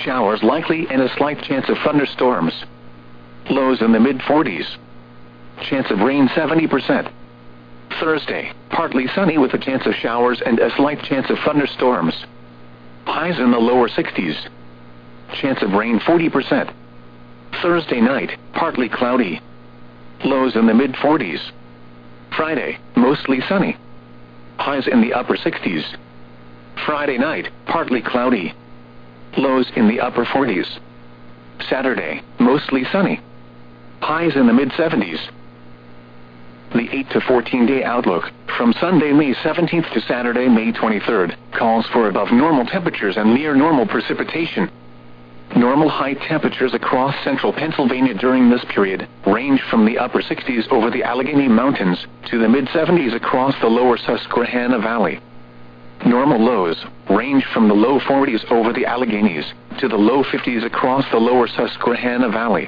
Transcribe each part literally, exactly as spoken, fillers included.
showers likely and a slight chance of thunderstorms. Lows in the mid forties. Chance of rain seventy percent. Thursday, partly sunny with a chance of showers and a slight chance of thunderstorms. Highs in the lower sixties. Chance of rain forty percent. Thursday night, partly cloudy. Lows in the mid forties. Friday, mostly sunny. Highs in the upper sixties. Friday night, partly cloudy. Lows in the upper forties. Saturday, mostly sunny. Highs in the mid seventies. The eight to fourteen day outlook, from Sunday, May seventeenth to Saturday, May twenty-third, calls for above normal temperatures and near normal precipitation. Normal high temperatures across central Pennsylvania during this period range from the upper sixties over the Allegheny Mountains to the mid seventies across the lower Susquehanna Valley. Normal lows range from the low forties over the Alleghenies to the low fifties across the lower Susquehanna Valley.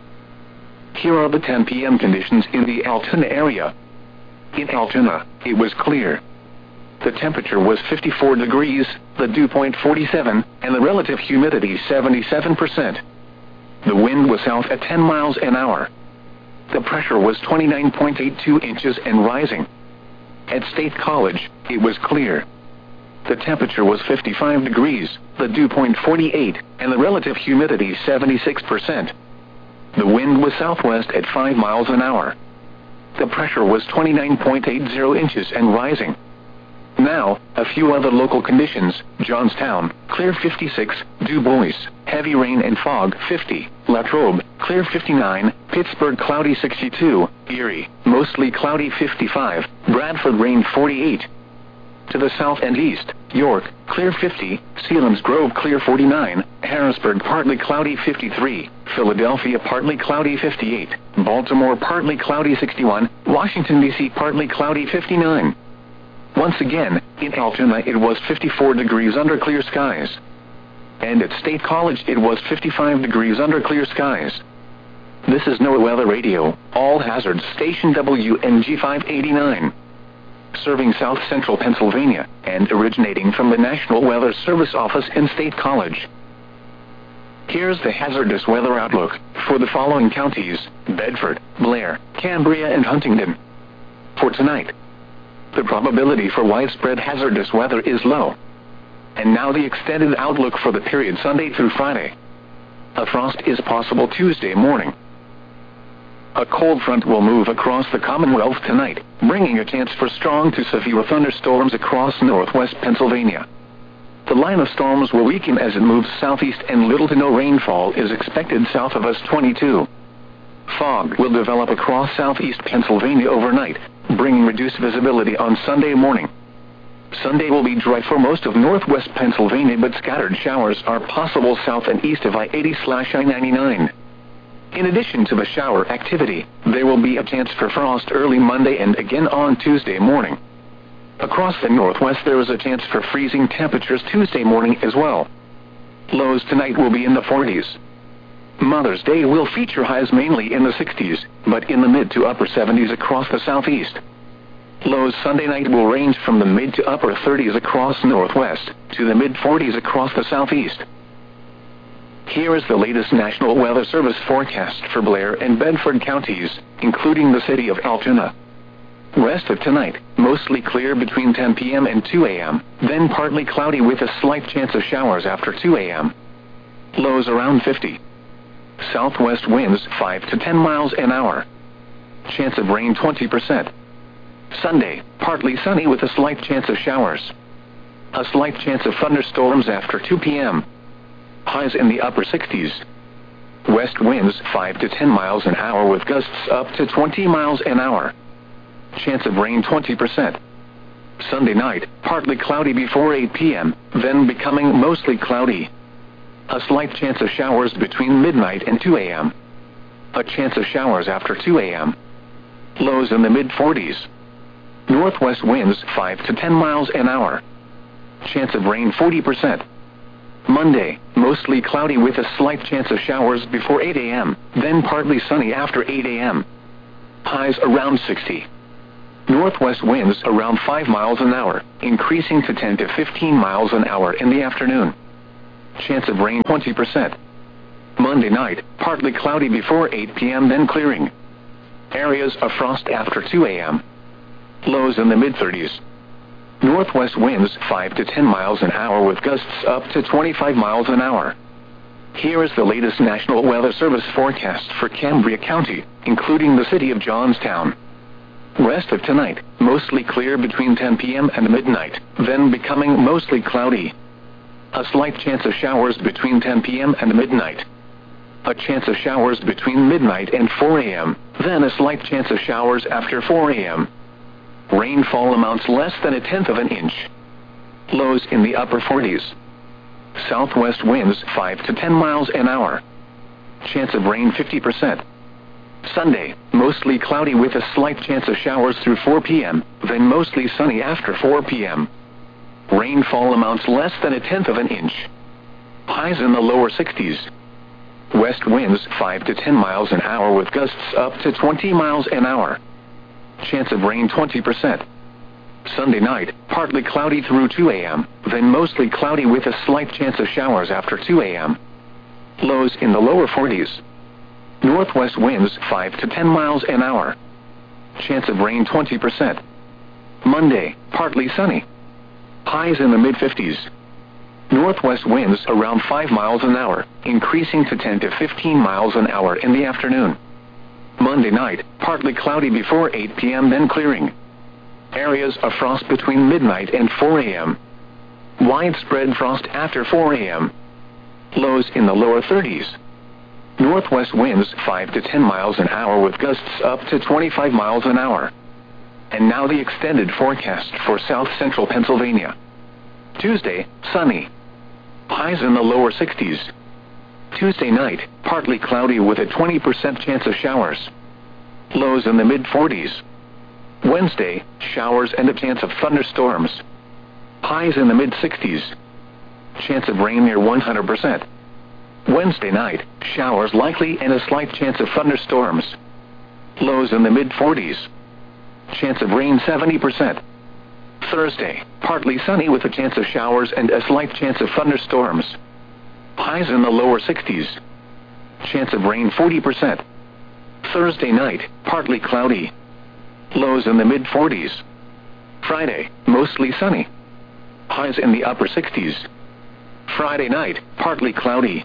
Here are the ten p m conditions in the Altoona area. In Altoona, it was clear. The temperature was fifty-four degrees, the dew point forty-seven, and the relative humidity seventy-seven percent. The wind was south at ten miles an hour. The pressure was twenty-nine point eight two inches and rising. At State College, it was clear. The temperature was fifty-five degrees, the dew point forty-eight, and the relative humidity seventy-six percent. The wind was southwest at five miles an hour. The pressure was twenty-nine point eight zero inches and rising. Now, a few other local conditions: Johnstown, clear fifty-six, Du Bois, heavy rain and fog fifty, Latrobe, clear fifty-nine, Pittsburgh cloudy sixty-two, Erie, mostly cloudy fifty-five, Bradford rain forty-eight. To the south and east, York, clear fifty, Selinsgrove clear forty-nine, Harrisburg partly cloudy fifty-three, Philadelphia partly cloudy fifty-eight, Baltimore partly cloudy sixty-one, Washington D C partly cloudy fifty-nine. Once again, in Altoona it was fifty-four degrees under clear skies. And at State College it was fifty-five degrees under clear skies. This is NOAA Weather Radio, all hazards station W N G five eighty-nine. Serving south central Pennsylvania, and originating from the National Weather Service office in State College. Here's the hazardous weather outlook for the following counties: Bedford, Blair, Cambria, and Huntingdon. For tonight, the probability for widespread hazardous weather is low. And now the extended outlook for the period Sunday through Friday. A frost is possible Tuesday morning. A cold front will move across the Commonwealth tonight, bringing a chance for strong to severe thunderstorms across northwest Pennsylvania. The line of storms will weaken as it moves southeast, and little to no rainfall is expected south of us twenty-two. Fog will develop across southeast Pennsylvania overnight, bringing reduced visibility on Sunday morning. Sunday will be dry for most of northwest Pennsylvania, but scattered showers are possible south and east of I eighty slash I ninety-nine. In addition to the shower activity, there will be a chance for frost early Monday and again on Tuesday morning. Across the northwest there is a chance for freezing temperatures Tuesday morning as well. Lows tonight will be in the forties. Mother's Day will feature highs mainly in the sixties, but in the mid to upper seventies across the southeast. Lows Sunday night will range from the mid to upper thirties across northwest, to the mid forties across the southeast. Here is the latest National Weather Service forecast for Blair and Bedford counties, including the city of Altoona. Rest of tonight, mostly clear between ten p m and two a m, then partly cloudy with a slight chance of showers after two a m Lows around fifty. Southwest winds five to ten miles an hour. Chance of rain twenty percent. Sunday, partly sunny with a slight chance of showers. A slight chance of thunderstorms after two p m Highs in the upper sixties. West winds five to ten miles an hour with gusts up to twenty miles an hour. Chance of rain twenty percent. Sunday night, partly cloudy before eight p m, then becoming mostly cloudy. A slight chance of showers between midnight and two a m A chance of showers after two a m Lows in the mid forties. Northwest winds five to ten miles an hour. Chance of rain forty percent. Monday, mostly cloudy with a slight chance of showers before eight a m, then partly sunny after eight a m Highs around sixty. Northwest winds around five miles an hour, increasing to ten to fifteen miles an hour in the afternoon. Chance of rain twenty percent. Monday night, partly cloudy before eight p m then clearing. Areas of frost after two a m Lows in the mid thirties. Northwest winds five to ten miles an hour with gusts up to twenty-five miles an hour. Here is the latest National Weather Service forecast for Cambria County, including the city of Johnstown. Rest of tonight, mostly clear between ten p m and midnight, then becoming mostly cloudy. A slight chance of showers between ten p m and midnight. A chance of showers between midnight and four a m, then a slight chance of showers after four a m Rainfall amounts less than a tenth of an inch. Lows in the upper forties. Southwest winds five to ten miles an hour. Chance of rain fifty percent. Sunday, mostly cloudy with a slight chance of showers through four p m, then mostly sunny after four p m Rainfall amounts less than a tenth of an inch. Highs in the lower sixties. West winds five to ten miles an hour with gusts up to twenty miles an hour. Chance of rain twenty percent. Sunday night, partly cloudy through two a m, then mostly cloudy with a slight chance of showers after two a m Lows in the lower forties. Northwest winds five to ten miles an hour. Chance of rain twenty percent. Monday, partly sunny. Highs in the mid fifties. Northwest winds around five miles an hour, increasing to ten to fifteen miles an hour in the afternoon. Monday night, partly cloudy before eight p m then clearing. Areas of frost between midnight and four a m Widespread frost after four a m Lows in the lower thirties. Northwest winds five to ten miles an hour with gusts up to twenty-five miles an hour. And now the extended forecast for south central Pennsylvania. Tuesday, sunny. Highs in the lower sixties. Tuesday night, partly cloudy with a twenty percent chance of showers. Lows in the mid forties. Wednesday, showers and a chance of thunderstorms. Highs in the mid sixties. Chance of rain near one hundred percent. Wednesday night, showers likely and a slight chance of thunderstorms. Lows in the mid forties. Chance of rain seventy percent. Thursday, partly sunny with a chance of showers and a slight chance of thunderstorms. Highs in the lower sixties. Chance of rain forty percent. Thursday night, partly cloudy. Lows in the mid forties. Friday, mostly sunny. Highs in the upper sixties. Friday night, partly cloudy.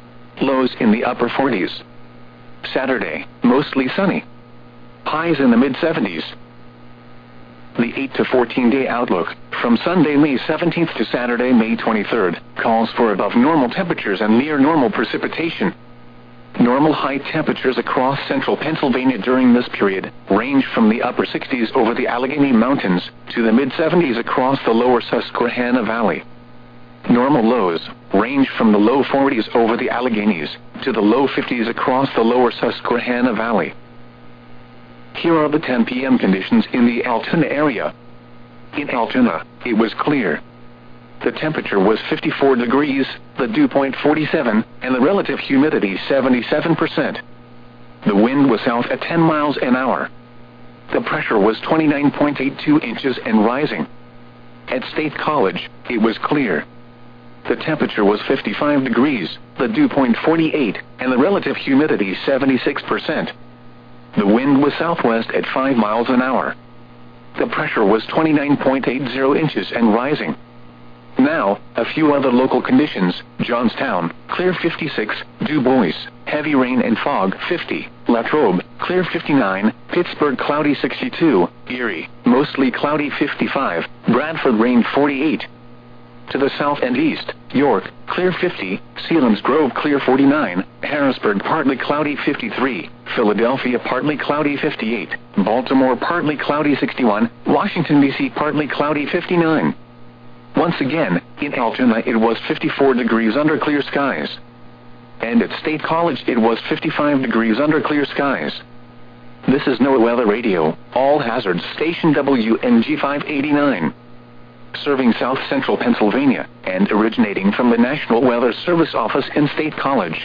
Lows in the upper forties. Saturday, mostly sunny. Highs in the mid seventies. The eight to fourteen day outlook, from Sunday, May seventeenth to Saturday, May twenty-third, calls for above normal temperatures and near normal precipitation. Normal high temperatures across central Pennsylvania during this period range from the upper sixties over the Allegheny Mountains to the mid seventies across the lower Susquehanna Valley. Normal lows range from the low forties over the Alleghenies to the low fifties across the lower Susquehanna Valley. Here are the ten p m conditions in the Altoona area. In Altoona, it was clear. The temperature was fifty-four degrees, the dew point forty-seven, and the relative humidity seventy-seven percent. The wind was south at ten miles an hour. The pressure was twenty-nine point eight two inches and rising. At State College, it was clear. The temperature was fifty-five degrees, the dew point forty-eight, and the relative humidity seventy-six percent. The wind was southwest at five miles an hour. The pressure was twenty-nine point eight zero inches and rising. Now, a few other local conditions: Johnstown, clear fifty-six, Du Bois, heavy rain and fog fifty, Latrobe, clear fifty-nine, Pittsburgh cloudy sixty-two, Erie, mostly cloudy fifty-five, Bradford rain forty-eight. To the south and east, York, clear fifty, Selinsgrove clear forty-nine, Harrisburg partly cloudy fifty-three, Philadelphia partly cloudy fifty-eight, Baltimore partly cloudy sixty-one, Washington D C partly cloudy fifty-nine. Once again, in Altoona it was fifty-four degrees under clear skies. And at State College it was fifty-five degrees under clear skies. This is NOAA Weather Radio, all hazards station W N G five eighty-nine. Serving south central Pennsylvania, and originating from the National Weather Service office in State College.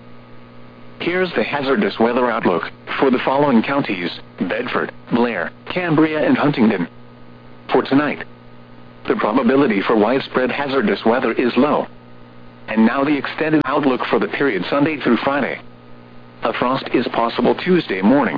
Here's the hazardous weather outlook for the following counties: Bedford, Blair, Cambria, and Huntingdon. For tonight, the probability for widespread hazardous weather is low. And now the extended outlook for the period Sunday through Friday. A frost is possible Tuesday morning.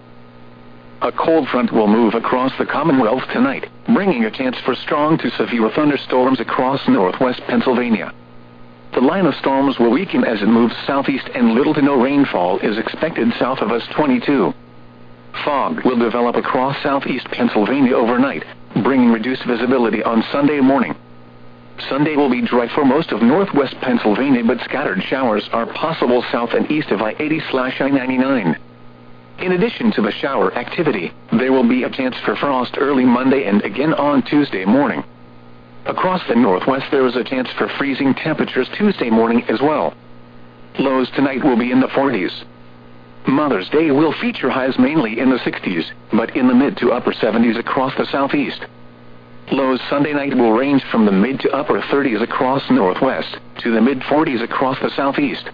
A cold front will move across the Commonwealth tonight, bringing a chance for strong to severe thunderstorms across northwest Pennsylvania. The line of storms will weaken as it moves southeast, and little to no rainfall is expected south of us twenty-two. Fog will develop across southeast Pennsylvania overnight, bringing reduced visibility on Sunday morning. Sunday will be dry for most of northwest Pennsylvania, but scattered showers are possible south and east of I eighty slash I ninety-nine. In addition to the shower activity, there will be a chance for frost early Monday and again on Tuesday morning. Across the northwest there is a chance for freezing temperatures Tuesday morning as well. Lows tonight will be in the forties. Mother's Day will feature highs mainly in the sixties, but in the mid to upper seventies across the southeast. Lows Sunday night will range from the mid to upper thirties across northwest, to the mid forties across the southeast.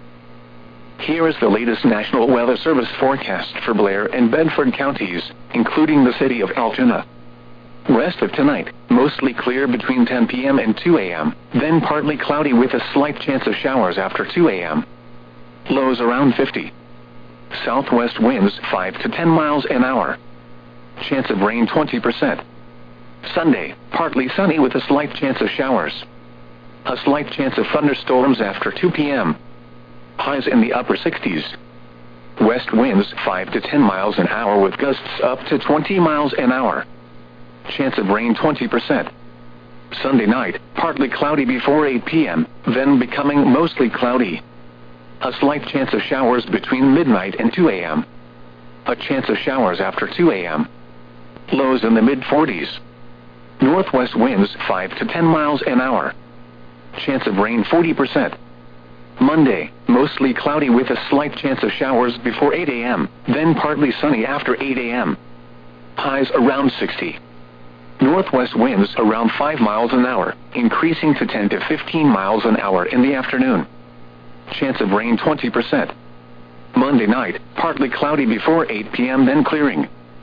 Here is the latest National Weather Service forecast for Blair and Bedford counties, including the city of Altoona. Rest of tonight, mostly clear between ten p m and two a m, then partly cloudy with a slight chance of showers after two a m Lows around fifty. Southwest winds five to ten miles an hour. Chance of rain twenty percent. Sunday, partly sunny with a slight chance of showers. A slight chance of thunderstorms after two p m Highs in the upper sixties. West winds five to ten miles an hour with gusts up to twenty miles an hour. Chance of rain twenty percent. Sunday night, partly cloudy before eight p m, then becoming mostly cloudy. A slight chance of showers between midnight and two a m A chance of showers after two a m Lows in the mid forties. Northwest winds five to ten miles an hour. Chance of rain forty percent. Monday, mostly cloudy with a slight chance of showers before eight a m, then partly sunny after eight a m Highs around sixty. Northwest winds around five miles an hour, increasing to ten to fifteen miles an hour in the afternoon. Chance of rain twenty percent. Monday night, partly cloudy before eight p m then clearing.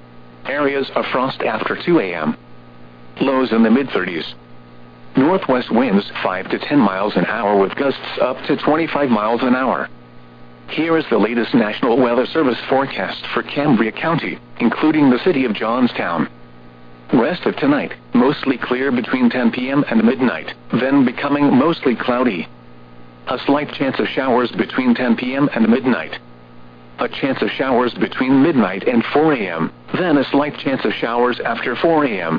Areas of frost after two a m Lows in the mid thirties. Northwest winds five to ten miles an hour with gusts up to twenty-five miles an hour. Here is the latest National Weather Service forecast for Cambria County, including the city of Johnstown. Rest of tonight, mostly clear between ten p m and midnight, then becoming mostly cloudy. A slight chance of showers between ten p m and midnight. A chance of showers between midnight and four a m, then a slight chance of showers after four a m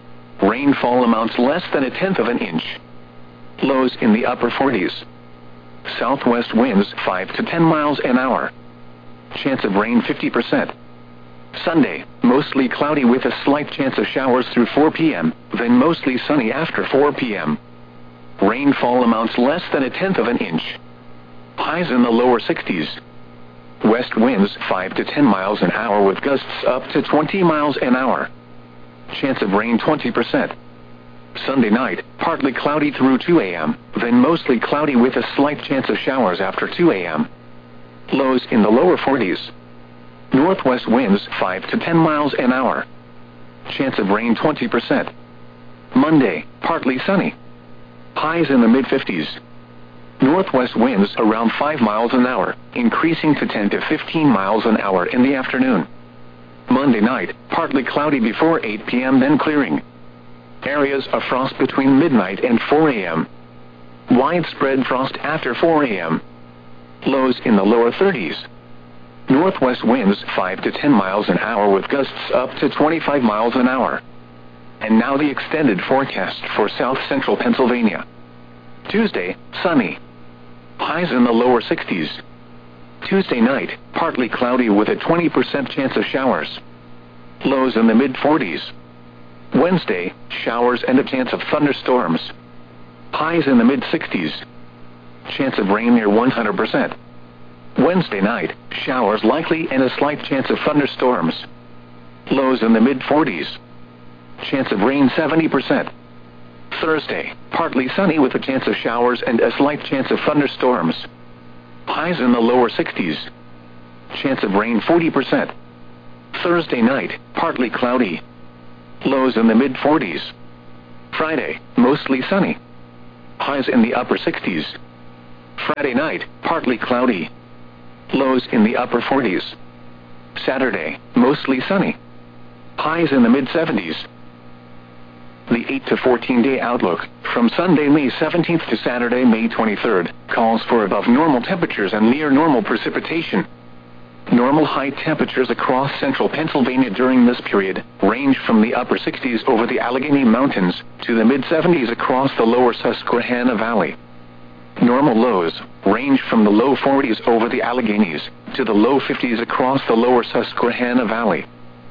Rainfall amounts less than a tenth of an inch. Lows in the upper forties. Southwest winds five to ten miles an hour. Chance of rain fifty percent. Sunday, mostly cloudy with a slight chance of showers through four p m, then mostly sunny after four p m Rainfall amounts less than a tenth of an inch. Highs in the lower sixties. West winds five to ten miles an hour with gusts up to twenty miles an hour. Chance of rain twenty percent. Sunday night, partly cloudy through two a m, then mostly cloudy with a slight chance of showers after two a m Lows in the lower forties. Northwest winds five to ten miles an hour. Chance of rain twenty percent. Monday, partly sunny. Highs in the mid fifties. Northwest winds around five miles an hour, increasing to ten to fifteen miles an hour in the afternoon. Monday night, partly cloudy before eight p m then clearing. Areas of frost between midnight and four a m Widespread frost after four a m Lows in the lower thirties. Northwest winds five to ten miles an hour with gusts up to twenty-five miles an hour. And now the extended forecast for south central Pennsylvania. Tuesday, sunny. Highs in the lower sixties. Tuesday night, partly cloudy with a twenty percent chance of showers. Lows in the mid forties. Wednesday, showers and a chance of thunderstorms. Highs in the mid sixties. Chance of rain near one hundred percent. Wednesday night, showers likely and a slight chance of thunderstorms. Lows in the mid forties. Chance of rain seventy percent. Thursday, partly sunny with a chance of showers and a slight chance of thunderstorms. Highs in the lower sixties. Chance of rain forty percent. Thursday night, partly cloudy. Lows in the mid forties. Friday, mostly sunny. highs in the upper sixties. Friday night, partly cloudy. Lows in the upper forties. Saturday, mostly sunny. Highs in the mid seventies. The eight to fourteen day outlook, from Sunday, May seventeenth to Saturday, May twenty-third, calls for above normal temperatures and near normal precipitation. Normal high temperatures across central Pennsylvania during this period range from the upper sixties over the Allegheny Mountains to the mid seventies across the lower Susquehanna Valley. Normal lows range from the low forties over the Alleghenies to the low fifties across the lower Susquehanna Valley.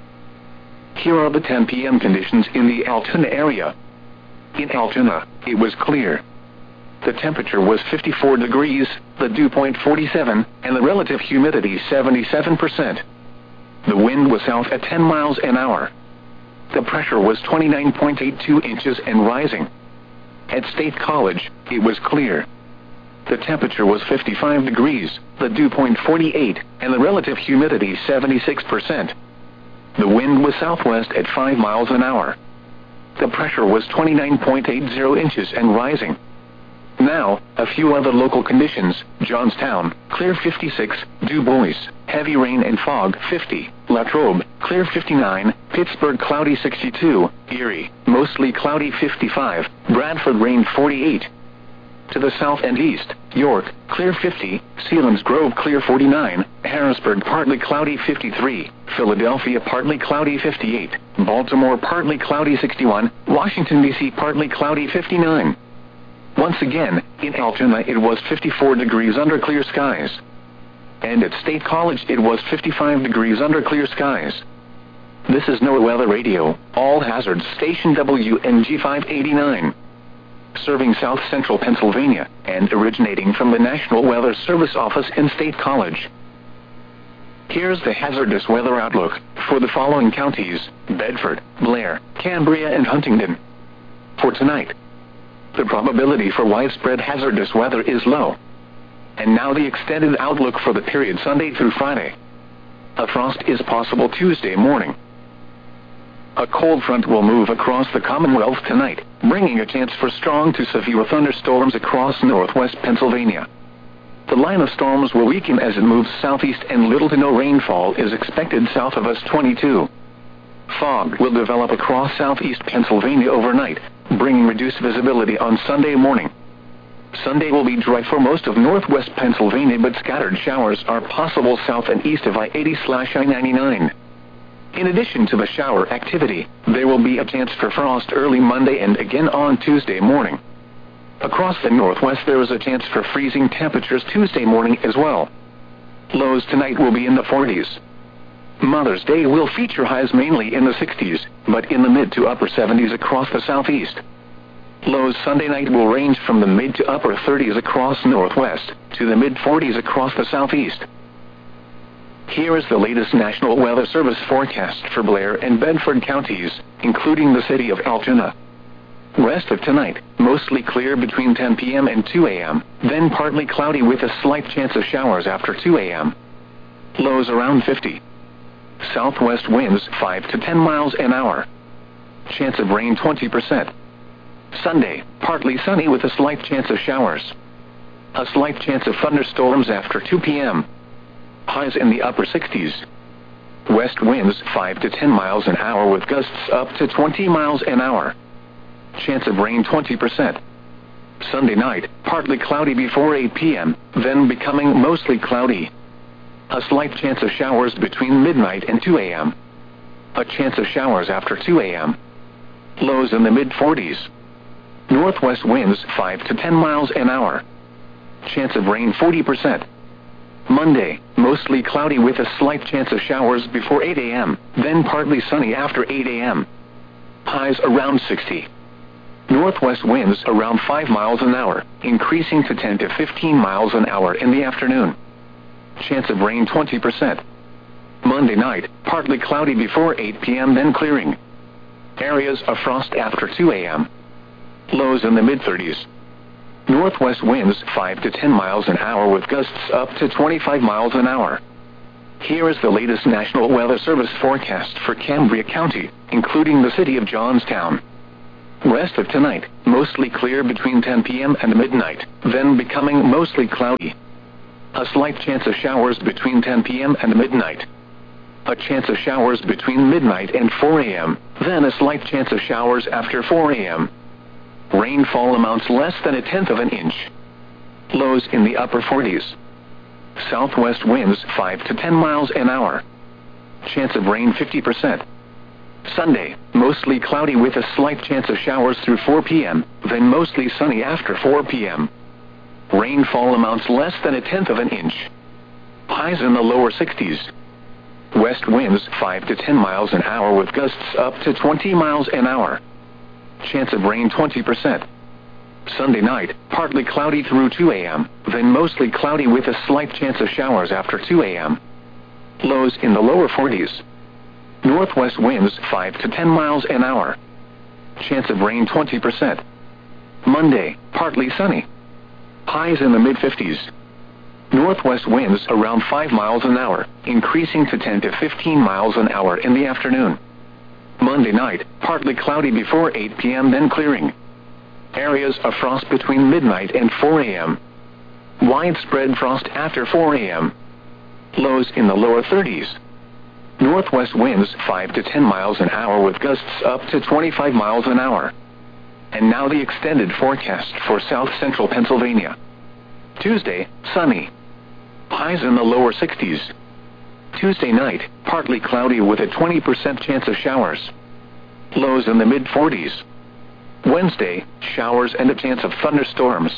Here are the ten p m conditions in the Altoona area. In Altoona, it was clear. The temperature was fifty-four degrees, the dew point forty-seven, and the relative humidity seventy-seven percent. The wind was south at ten miles an hour. The pressure was twenty-nine point eight two inches and rising. At State College, it was clear. The temperature was fifty-five degrees, the dew point forty-eight, and the relative humidity seventy-six percent. The wind was southwest at five miles an hour. The pressure was twenty-nine point eight zero inches and rising. Now, a few other local conditions: Johnstown, clear fifty-six, Du Bois, heavy rain and fog fifty, Latrobe, clear fifty-nine, Pittsburgh, cloudy sixty-two, Erie, mostly cloudy fifty-five, Bradford, rain forty-eight. To the south and east, York, clear fifty, Selinsgrove, clear forty-nine, Harrisburg, partly cloudy fifty-three, Philadelphia, partly cloudy fifty-eight, Baltimore, partly cloudy sixty-one, Washington, D C, partly cloudy fifty-nine. Once again, in Altoona it was fifty-four degrees under clear skies. And at State College it was fifty-five degrees under clear skies. This is NOAA Weather Radio, all hazards, station W N G five eighty-nine. Serving south central Pennsylvania, and originating from the National Weather Service office in State College. Here's the hazardous weather outlook for the following counties: Bedford, Blair, Cambria, and Huntingdon. For tonight, the probability for widespread hazardous weather is low. And now the extended outlook for the period Sunday through Friday. A frost is possible Tuesday morning. A cold front will move across the Commonwealth tonight, bringing a chance for strong to severe thunderstorms across northwest Pennsylvania. The line of storms will weaken as it moves southeast, and little to no rainfall is expected south of us twenty-two. Fog will develop across southeast Pennsylvania overnight, bringing reduced visibility on Sunday morning. Sunday will be dry for most of northwest Pennsylvania, but scattered showers are possible south and east of I eighty slash I ninety-nine. In addition to the shower activity, there will be a chance for frost early Monday and again on Tuesday morning. Across the northwest there is a chance for freezing temperatures Tuesday morning as well. Lows tonight will be in the forties. Mother's Day will feature highs mainly in the sixties, but in the mid to upper seventies across the southeast. Lows Sunday night will range from the mid to upper thirties across northwest, to the mid forties across the southeast. Here is the latest National Weather Service forecast for Blair and Bedford counties, including the city of Altoona. Rest of tonight, mostly clear between ten p m and two a m, then partly cloudy with a slight chance of showers after two a m Lows around fifty. Southwest winds five to ten miles an hour. Chance of rain twenty percent. Sunday, partly sunny with a slight chance of showers. A slight chance of thunderstorms after two p m Highs in the upper sixties. West winds five to ten miles an hour with gusts up to twenty miles an hour. Chance of rain twenty percent. Sunday night, partly cloudy before eight p m, then becoming mostly cloudy. A slight chance of showers between midnight and two a m A chance of showers after two a m Lows in the mid forties. Northwest winds five to ten miles an hour. Chance of rain forty percent. Monday, mostly cloudy with a slight chance of showers before eight a m, then partly sunny after eight a m Highs around sixty. Northwest winds around five miles an hour, increasing to ten to fifteen miles an hour in the afternoon. Chance of rain twenty percent. Monday night, partly cloudy before eight p m then clearing. Areas of frost after two a m Lows in the mid thirties. Northwest winds five to ten miles an hour with gusts up to twenty-five miles an hour. Here is the latest National Weather Service forecast for Cambria County, including the city of Johnstown. Rest of tonight, mostly clear between ten p m and midnight, then becoming mostly cloudy. A slight chance of showers between ten p m and midnight. A chance of showers between midnight and four a m, then a slight chance of showers after four a m Rainfall amounts less than a tenth of an inch. Lows in the upper forties. Southwest winds five to ten miles an hour. Chance of rain fifty percent. Sunday, mostly cloudy with a slight chance of showers through four p m, then mostly sunny after four p m Rainfall amounts less than a tenth of an inch. Highs in the lower sixties. West winds five to ten miles an hour with gusts up to twenty miles an hour. Chance of rain twenty percent. Sunday night, partly cloudy through two a m, then mostly cloudy with a slight chance of showers after two a m Lows in the lower forties. Northwest winds five to ten miles an hour. Chance of rain twenty percent. Monday, partly sunny. Highs in the mid fifties. Northwest winds around five miles an hour, increasing to ten to fifteen miles an hour in the afternoon. Monday night, partly cloudy before eight p m then clearing. Areas of frost between midnight and four a m Widespread frost after four a m Lows in the lower thirties. Northwest winds five to ten miles an hour with gusts up to twenty-five miles an hour. And now the extended forecast for south central Pennsylvania. Tuesday, sunny. Highs in the lower sixties. Tuesday night, partly cloudy with a twenty percent chance of showers. Lows in the mid forties. Wednesday, showers and a chance of thunderstorms.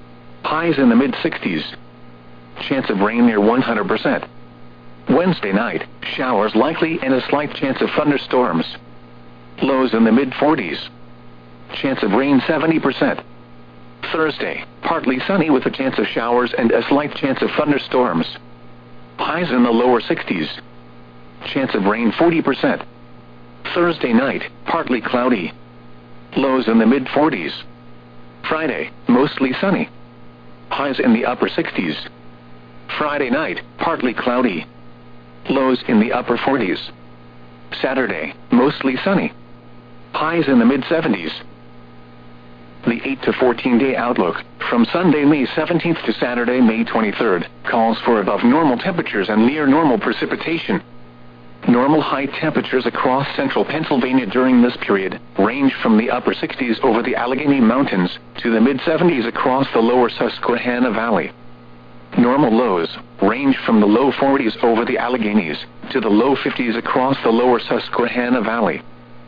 Highs in the mid sixties. Chance of rain near one hundred percent. Wednesday night, showers likely and a slight chance of thunderstorms. Lows in the mid forties. Chance of rain seventy percent. Thursday, partly sunny with a chance of showers and a slight chance of thunderstorms. Highs in the lower sixties. Chance of rain forty percent. Thursday night, partly cloudy. Lows in the mid forties. Friday, mostly sunny. Highs in the upper sixties. Friday night, partly cloudy. Lows in the upper forties. Saturday, mostly sunny. Highs in the mid seventies. The eight to fourteen day outlook, from Sunday, May seventeenth to Saturday, May twenty-third, calls for above normal temperatures and near normal precipitation. Normal high temperatures across central Pennsylvania during this period range from the upper sixties over the Allegheny Mountains to the mid seventies across the lower Susquehanna Valley. Normal lows range from the low forties over the Alleghenies to the low fifties across the lower Susquehanna Valley.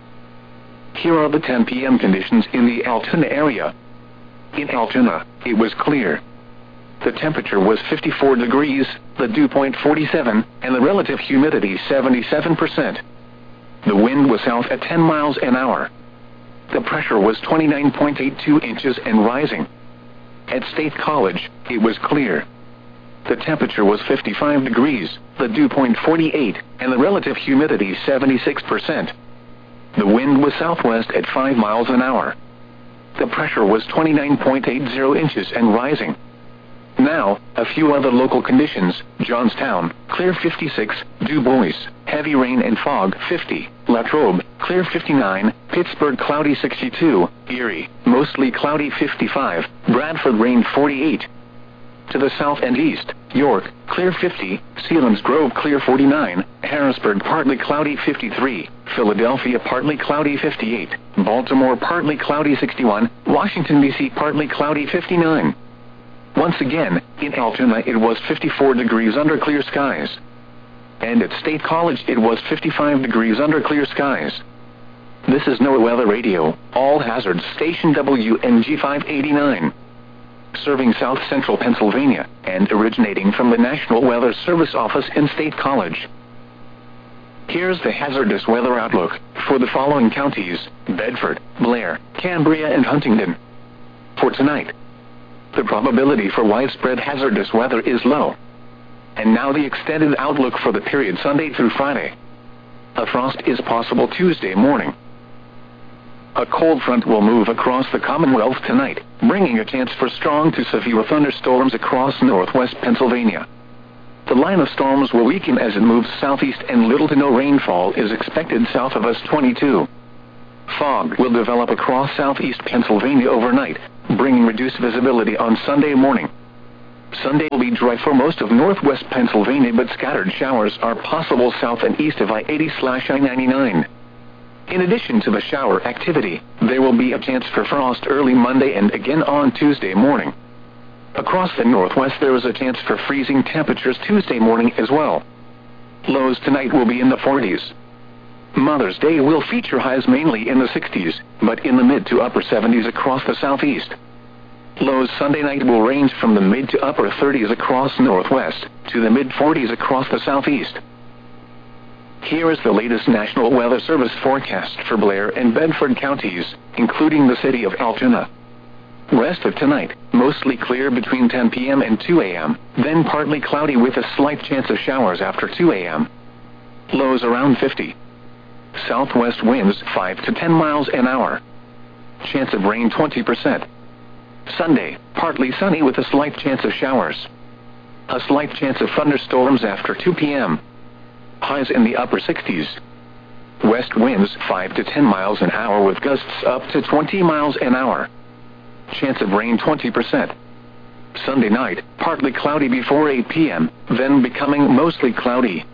Here are the ten p m conditions in the Altoona area. In Altoona, it was clear. The temperature was fifty-four degrees, the dew point forty-seven, and the relative humidity seventy-seven percent. The wind was south at ten miles an hour. The pressure was twenty-nine point eight two inches and rising. At State College, it was clear. The temperature was fifty-five degrees, the dew point forty-eight, and the relative humidity seventy-six percent. The wind was southwest at five miles an hour. The pressure was twenty-nine point eight zero inches and rising. Now, a few other local conditions: Johnstown, clear fifty-six, Du Bois, heavy rain and fog fifty, Latrobe, clear fifty-nine, Pittsburgh cloudy sixty-two, Erie, mostly cloudy fifty-five, Bradford rain forty-eight. To the south and east, York, clear fifty, Selinsgrove clear forty-nine, Harrisburg partly cloudy fifty-three, Philadelphia partly cloudy fifty-eight, Baltimore partly cloudy sixty-one, Washington, D C partly cloudy fifty-nine. Once again, in Altoona it was fifty-four degrees under clear skies. And at State College it was fifty-five degrees under clear skies. This is NOAA Weather Radio, all hazards station W N G five eighty-nine. Serving south central Pennsylvania, and originating from the National Weather Service office in State College. Here's the hazardous weather outlook for the following counties: Bedford, Blair, Cambria, and Huntingdon. For tonight, the probability for widespread hazardous weather is low. And now the extended outlook for the period Sunday through Friday. A frost is possible Tuesday morning. A cold front will move across the Commonwealth tonight, bringing a chance for strong to severe thunderstorms across northwest Pennsylvania. The line of storms will weaken as it moves southeast, and little to no rainfall is expected south of us twenty-two. Fog will develop across southeast Pennsylvania overnight, bringing reduced visibility on Sunday morning. Sunday will be dry for most of northwest Pennsylvania, but scattered showers are possible south and east of I eighty I ninety-nine. In addition to the shower activity, there will be a chance for frost early Monday and again on Tuesday morning. Across the northwest there is a chance for freezing temperatures Tuesday morning as well. Lows tonight will be in the forties. Mother's Day will feature highs mainly in the sixties, but in the mid to upper seventies across the southeast. Lows Sunday night will range from the mid to upper thirties across northwest, to the mid forties across the southeast. Here is the latest National Weather Service forecast for Blair and Bedford counties, including the city of Altoona. Rest of tonight, mostly clear between ten p m and two a m, then partly cloudy with a slight chance of showers after two a m Lows around fifty. Southwest winds five to ten miles an hour. Chance of rain twenty percent. Sunday, partly sunny with a slight chance of showers. A slight chance of thunderstorms after two p m Highs in the upper sixties. West winds five to ten miles an hour with gusts up to twenty miles an hour. Chance of rain twenty percent. Sunday night, partly cloudy before eight p m, then becoming mostly cloudy.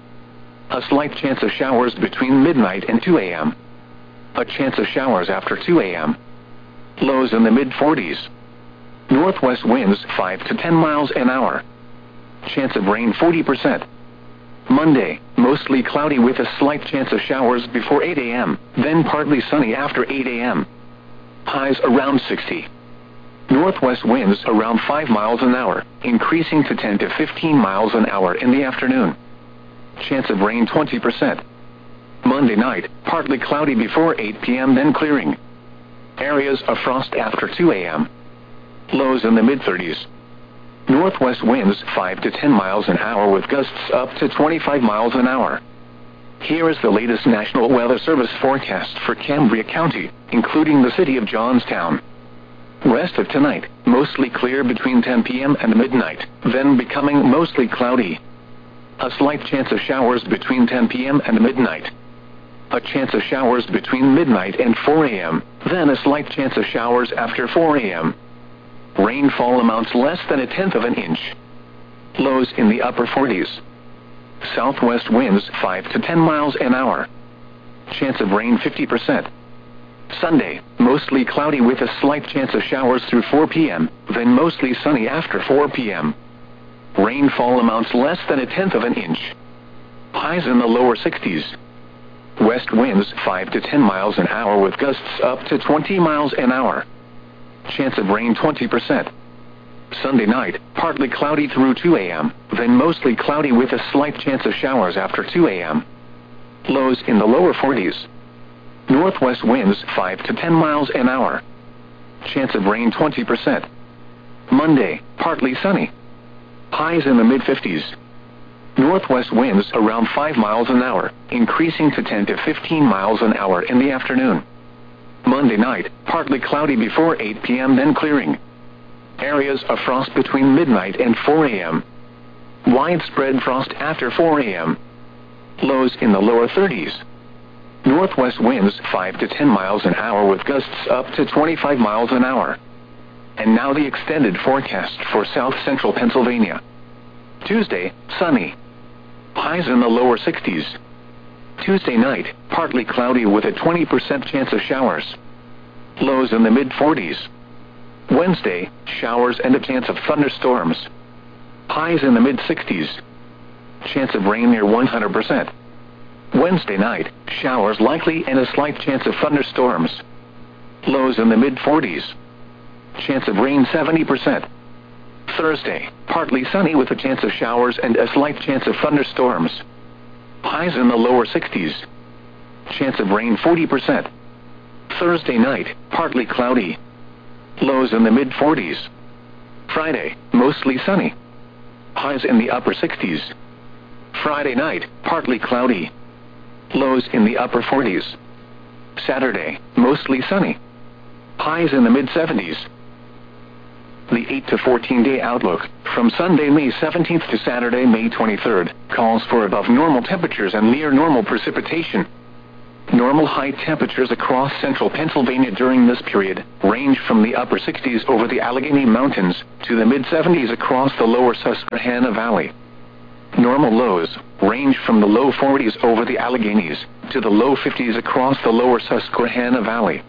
A slight chance of showers between midnight and two a m A chance of showers after two a m Lows in the mid forties. Northwest winds five to ten miles an hour. Chance of rain forty percent. Monday, mostly cloudy with a slight chance of showers before eight a m, then partly sunny after eight a m Highs around sixty. Northwest winds around five miles an hour, increasing to ten to fifteen miles an hour in the afternoon. Chance of rain twenty percent. Monday night, partly cloudy before eight p m then clearing. Areas of frost after two a m Lows in the mid thirties. Northwest winds five to ten miles an hour with gusts up to twenty-five miles an hour. Here is the latest National Weather Service forecast for Cambria County, including the city of Johnstown. Rest of tonight, mostly clear between ten p m and midnight, then becoming mostly cloudy. A slight chance of showers between ten p m and midnight. A chance of showers between midnight and four a m, then a slight chance of showers after four a m Rainfall amounts less than a tenth of an inch. Lows in the upper forties. Southwest winds five to ten miles an hour. Chance of rain fifty percent. Sunday, mostly cloudy with a slight chance of showers through four p m, then mostly sunny after four p m Rainfall amounts less than a tenth of an inch. Highs in the lower sixties. West winds five to ten miles an hour with gusts up to twenty miles an hour. Chance of rain twenty percent. Sunday night, partly cloudy through two a m, then mostly cloudy with a slight chance of showers after two a m Lows in the lower forties. Northwest winds five to ten miles an hour. Chance of rain twenty percent. Monday, partly sunny. Highs in the mid fifties. Northwest winds around five miles an hour, increasing to ten to fifteen miles an hour in the afternoon. Monday night, partly cloudy before eight p m then clearing. Areas of frost between midnight and four a m Widespread frost after four a m Lows in the lower thirties. Northwest winds five to ten miles an hour with gusts up to twenty-five miles an hour. And now the extended forecast for south central Pennsylvania. Tuesday, sunny. Highs in the lower sixties. Tuesday night, partly cloudy with a twenty percent chance of showers. Lows in the mid forties. Wednesday, showers and a chance of thunderstorms. Highs in the mid sixties. Chance of rain near one hundred percent. Wednesday night, showers likely and a slight chance of thunderstorms. Lows in the mid forties. Chance of rain seventy percent. Thursday, partly sunny with a chance of showers and a slight chance of thunderstorms. Highs in the lower sixties. Chance of rain forty percent. Thursday night, partly cloudy. Lows in the mid forties. Friday, mostly sunny. Highs in the upper sixties. Friday night, partly cloudy. Lows in the upper forties. Saturday, mostly sunny. Highs in the mid seventies. The eight to fourteen day outlook, from Sunday, May seventeenth to Saturday, May twenty-third, calls for above normal temperatures and near normal precipitation. Normal high temperatures across central Pennsylvania during this period range from the upper sixties over the Allegheny Mountains to the mid seventies across the lower Susquehanna Valley. Normal lows range from the low forties over the Alleghenies to the low fifties across the lower Susquehanna Valley.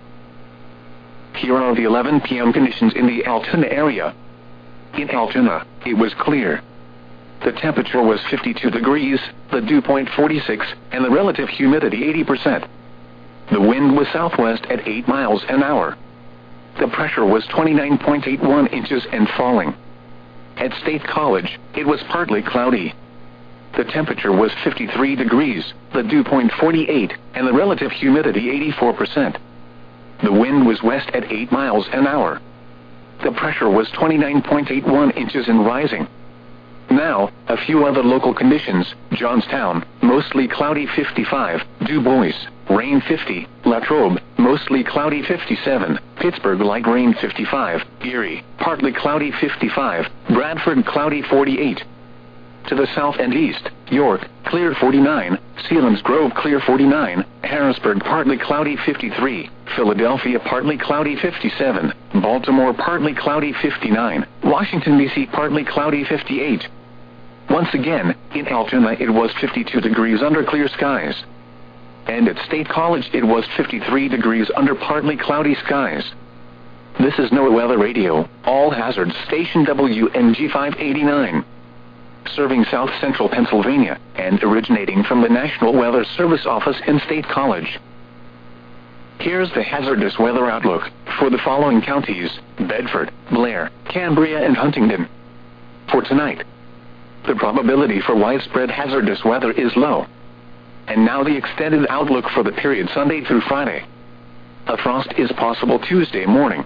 Here are the eleven p m conditions in the Altoona area. In Altoona, it was clear. The temperature was fifty-two degrees, the dew point forty-six, and the relative humidity eighty percent. The wind was southwest at eight miles an hour. The pressure was twenty-nine point eight one inches and falling. At State College, it was partly cloudy. The temperature was fifty-three degrees, the dew point forty-eight, and the relative humidity eighty-four percent. The wind was west at eight miles an hour. The pressure was twenty-nine point eight one inches and rising. Now, a few other local conditions: Johnstown, mostly cloudy fifty-five, Du Bois, rain fifty, Latrobe, mostly cloudy fifty-seven, Pittsburgh light rain fifty-five, Erie, partly cloudy fifty-five, Bradford cloudy forty-eight. To the south and east, York, clear forty-nine, Selinsgrove clear forty-nine, Harrisburg partly cloudy fifty-three, Philadelphia partly cloudy fifty-seven, Baltimore partly cloudy fifty-nine, Washington, D C partly cloudy fifty-eight. Once again, in Altoona it was fifty-two degrees under clear skies. And at State College it was fifty-three degrees under partly cloudy skies. This is NOAA Weather Radio, all hazards station W N G five eighty-nine. Serving south central Pennsylvania, and originating from the National Weather Service office in State College. Here's the hazardous weather outlook for the following counties: Bedford, Blair, Cambria, and Huntingdon. For tonight, the probability for widespread hazardous weather is low. And now the extended outlook for the period Sunday through Friday. A frost is possible Tuesday morning.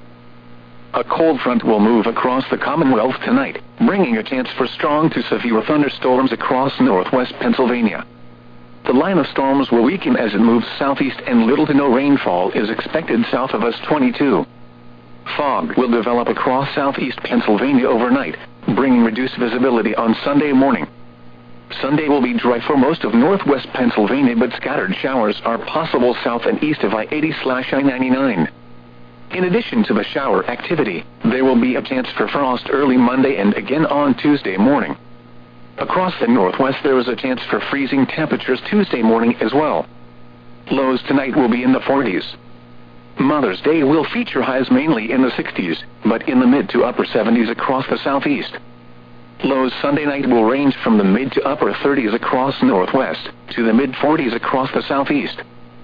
A cold front will move across the Commonwealth tonight, bringing a chance for strong to severe thunderstorms across northwest Pennsylvania. The line of storms will weaken as it moves southeast, and little to no rainfall is expected south of us twenty-two. Fog will develop across southeast Pennsylvania overnight, bringing reduced visibility on Sunday morning. Sunday will be dry for most of northwest Pennsylvania, but scattered showers are possible south and east of I eighty I ninety-nine. In addition to the shower activity, there will be a chance for frost early Monday and again on Tuesday morning. Across the northwest there is a chance for freezing temperatures Tuesday morning as well. Lows tonight will be in the forties. Mother's Day will feature highs mainly in the sixties, but in the mid to upper seventies across the southeast. Lows Sunday night will range from the mid to upper thirties across northwest, to the mid forties across the southeast.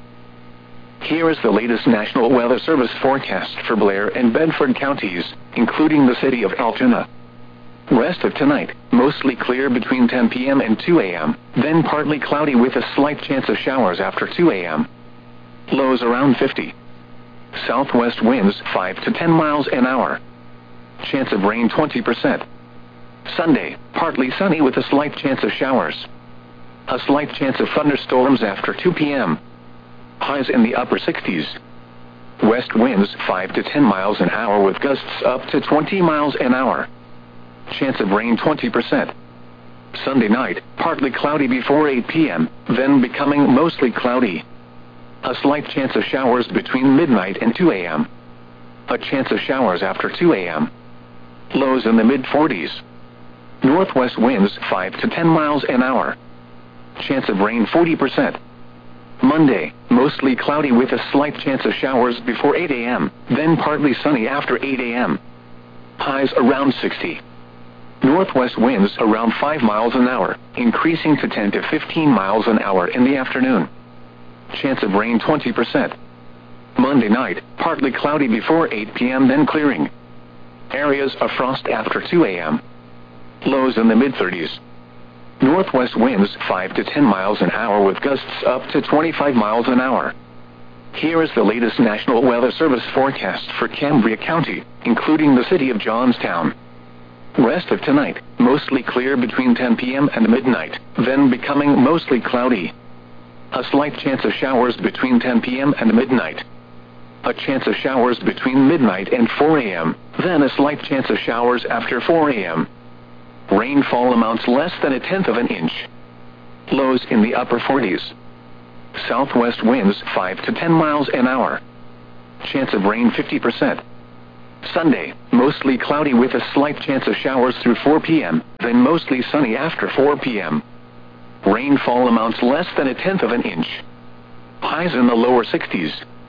Here is the latest National Weather Service forecast for Blair and Bedford counties, including the city of Altoona. Rest of tonight, mostly clear between ten p m and two a m, then partly cloudy with a slight chance of showers after two a m Lows around fifty. Southwest winds five to ten miles an hour. Chance of rain twenty percent. Sunday, partly sunny with a slight chance of showers. A slight chance of thunderstorms after two p m Highs in the upper sixties. West winds five to ten miles an hour with gusts up to twenty miles an hour. Chance of rain twenty percent. Sunday night, partly cloudy before eight p m, then becoming mostly cloudy. A slight chance of showers between midnight and two a m A chance of showers after two a m Lows in the mid forties. Northwest winds five to ten miles an hour. Chance of rain forty percent. Monday, mostly cloudy with a slight chance of showers before eight a m, then partly sunny after eight a m Highs around sixty. Northwest winds around five miles an hour, increasing to ten to fifteen miles an hour in the afternoon. Chance of rain twenty percent. Monday night, partly cloudy before eight p m then clearing. Areas of frost after two a m Lows in the mid thirties. Northwest winds five to ten miles an hour with gusts up to twenty-five miles an hour. Here is the latest National Weather Service forecast for Cambria County, including the city of Johnstown. Rest of tonight, mostly clear between ten p m and midnight, then becoming mostly cloudy. A slight chance of showers between ten p m and midnight. A chance of showers between midnight and four a m, then a slight chance of showers after four a m Rainfall amounts less than a tenth of an inch. Lows in the upper forties. southwest winds five to ten miles an hour. Chance of rain fifty percent. Sunday, mostly cloudy with a slight chance of showers through four p m, then mostly sunny after four p m Rainfall amounts less than a tenth of an inch. Highs in the lower sixties.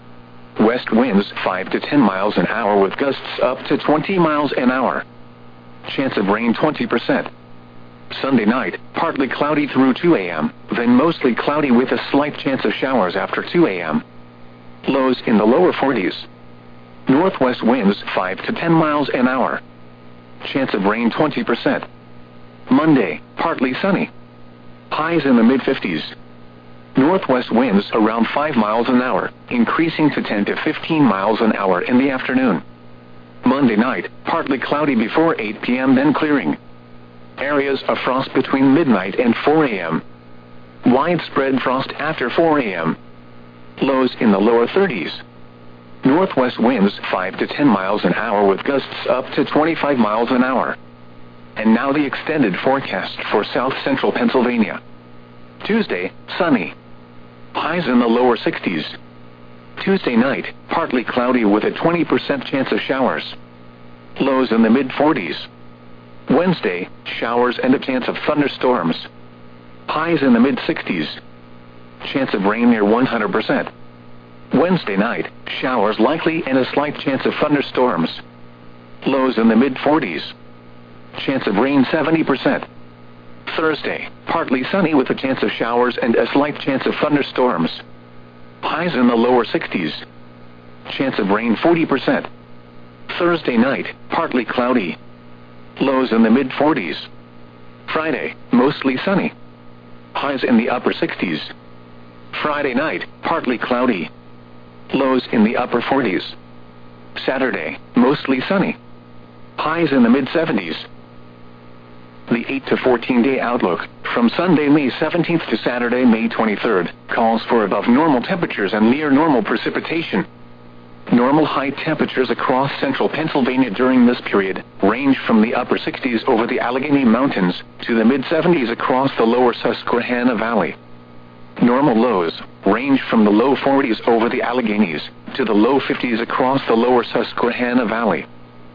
West winds five to ten miles an hour with gusts up to twenty miles an hour. Chance of rain twenty percent. Sunday night, partly cloudy through two a m, then mostly cloudy with a slight chance of showers after two a m Lows in the lower forties. Northwest winds five to ten miles an hour. Chance of rain twenty percent. Monday, partly sunny. Highs in the mid fifties. Northwest winds around five miles an hour, increasing to ten to fifteen miles an hour in the afternoon. Monday night, partly cloudy before eight p m then clearing. Areas of frost between midnight and four a m Widespread frost after four a m Lows in the lower thirties. Northwest winds five to ten miles an hour with gusts up to twenty-five miles an hour. And now the extended forecast for south central Pennsylvania. Tuesday, sunny. Highs in the lower sixties. Tuesday night, partly cloudy with a twenty percent chance of showers. Lows in the mid forties. Wednesday, showers and a chance of thunderstorms. Highs in the mid sixties. Chance of rain near one hundred percent. Wednesday night, showers likely and a slight chance of thunderstorms. Lows in the mid forties. Chance of rain seventy percent. Thursday, partly sunny with a chance of showers and a slight chance of thunderstorms. Highs in the lower sixties. Chance of rain forty percent. Thursday night, partly cloudy. Lows in the mid forties. Friday, mostly sunny. Highs in the upper sixties. Friday night, partly cloudy. Lows in the upper forties. Saturday, mostly sunny. Highs in the mid seventies. The eight to fourteen day outlook, from Sunday, May seventeenth to Saturday, May twenty-third, calls for above normal temperatures and near normal precipitation. Normal high temperatures across central Pennsylvania during this period range from the upper sixties over the Allegheny Mountains to the mid seventies across the lower Susquehanna Valley. Normal lows range from the low forties over the Alleghenies to the low fifties across the lower Susquehanna Valley.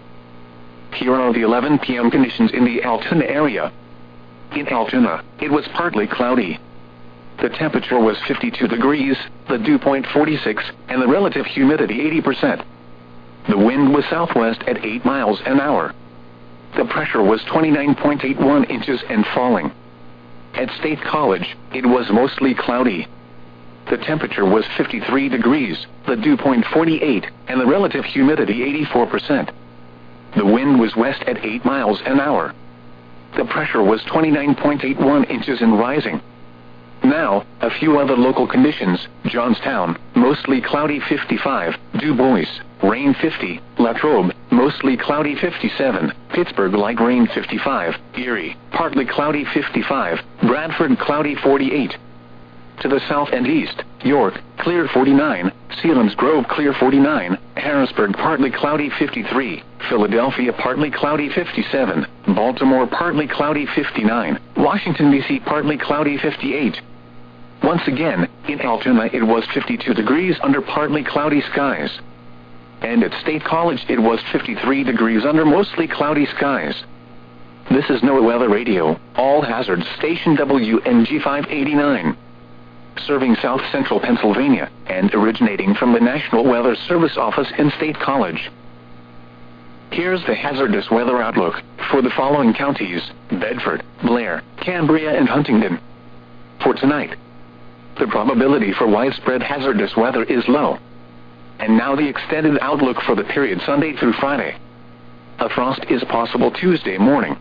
Here are the eleven p m conditions in the Altoona area. In Altoona, it was partly cloudy. The temperature was fifty-two degrees, the dew point forty-six, and the relative humidity eighty percent. The wind was southwest at eight miles an hour. The pressure was twenty-nine point eight one inches and falling. At State College, it was mostly cloudy. The temperature was fifty-three degrees, the dew point forty-eight, and the relative humidity eighty-four percent. The wind was west at eight miles an hour. The pressure was twenty-nine point eight one inches and rising. Now, a few other local conditions: Johnstown, mostly cloudy fifty-five, Du Bois, rain fifty, Latrobe, mostly cloudy fifty-seven, Pittsburgh light rain fifty-five, Erie, partly cloudy fifty-five, Bradford cloudy forty-eight. To the south and east, York, clear forty-nine, Selinsgrove clear forty-nine, Harrisburg partly cloudy fifty-three, Philadelphia partly cloudy fifty-seven, Baltimore partly cloudy fifty-nine, Washington D C partly cloudy fifty-eight. Once again, in Altoona it was fifty-two degrees under partly cloudy skies. And at State College it was fifty-three degrees under mostly cloudy skies. This is NOAA Weather Radio, all hazards station W N G five eighty-nine. Serving south central Pennsylvania, and originating from the National Weather Service office in State College. Here's the hazardous weather outlook for the following counties: Bedford, Blair, Cambria, and Huntingdon. For tonight, the probability for widespread hazardous weather is low. And now the extended outlook for the period Sunday through Friday. A frost is possible Tuesday morning.